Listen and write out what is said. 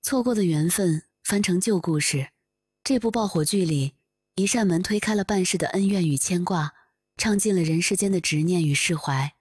错过的缘分翻成旧故事。这部爆火剧里，一扇门推开了半世的恩怨与牵挂，唱尽了人世间的执念与释怀。